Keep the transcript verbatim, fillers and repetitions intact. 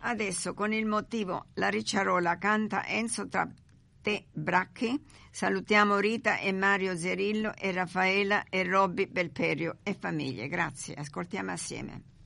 Adesso con il motivo La Ricciarola canta Enzo Te Bracchi, salutiamo Rita e Mario Zerillo e Raffaela e Robby Belperio e famiglie. Grazie, ascoltiamo assieme.